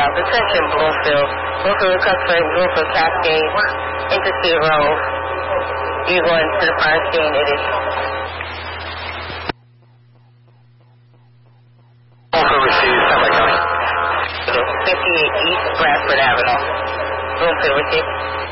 attention Bloomfield. Bloomfield customer, Bloomfield Cascade, Interstate Road. You're going to the fire scene. It is Also received Sunlight County. 58 East Bradford Avenue. Bloomfield received.